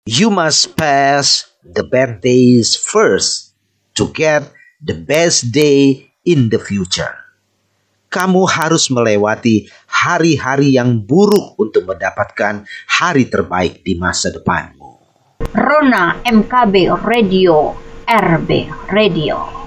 You must pass the bad days first to get the best day in the future. Kamu harus melewati hari-hari yang buruk untuk mendapatkan hari terbaik di masa depanmu. Rona MKB Radio, RB Radio.